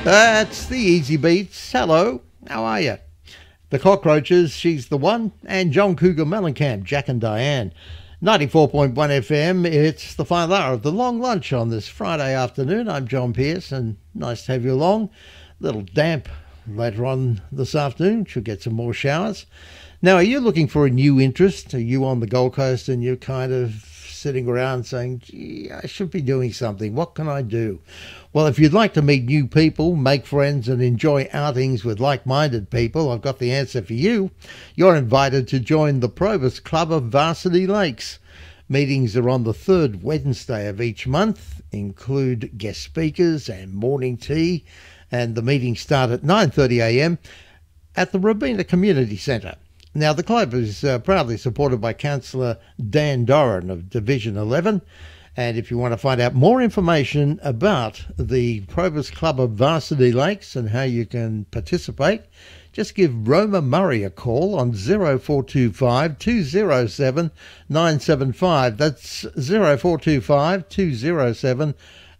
That's the Easy Beats. Hello, how are you? The Cockroaches, She's the One, and John Cougar Mellencamp, Jack and Diane. 94.1 FM, it's the final hour of the long lunch on this Friday afternoon. I'm John Pierce, and nice to have you along. A little damp later on this afternoon, should get some more showers. Now, are you looking for a new interest? Are you on the Gold Coast and you're kind of sitting around saying, gee, I should be doing something. What can I do? Well, if you'd like to meet new people, make friends and enjoy outings with like-minded people, I've got the answer for you. You're invited to join the Probus Club of Varsity Lakes. Meetings are on the third Wednesday of each month, include guest speakers and morning tea, and the meetings start at 9:30am at the Robina Community Centre. Now, the club is proudly supported by Councillor Dan Doran of Division 11. And if you want to find out more information about the Probus Club of Varsity Lakes and how you can participate, just give Roma Murray a call on 0425 207 975. That's 0425 207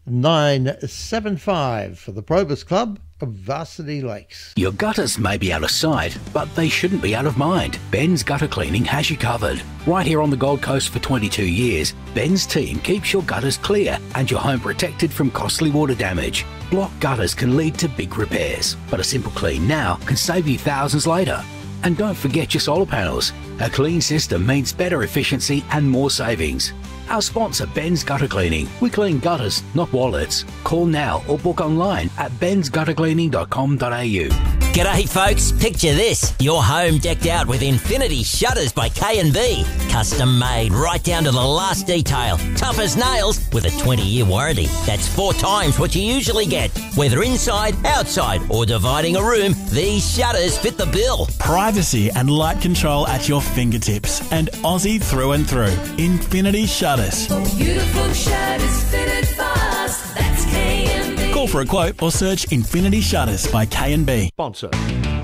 975 for the Probus Club of Varsity Lakes. Your gutters may be out of sight, but they shouldn't be out of mind. Ben's Gutter Cleaning has you covered. Right here on the Gold Coast for 22 years, Ben's team keeps your gutters clear and your home protected from costly water damage. Blocked gutters can lead to big repairs, but a simple clean now can save you thousands later. And don't forget your solar panels. A clean system means better efficiency and more savings. Our sponsor, Ben's Gutter Cleaning. We clean gutters, not wallets. Call now or book online at bensguttercleaning.com.au. G'day folks, picture this. Your home decked out with Infinity Shutters by K&B. Custom made right down to the last detail. Tough as nails with a 20-year warranty. That's 4 times what you usually get. Whether inside, outside or dividing a room, these shutters fit the bill. Privacy and light control at your fingertips. And Aussie through and through. Infinity Shutters. Beautiful shutters fitted fast. That's K&B. Call for a quote or search Infinity Shutters by K&B. Sponsor.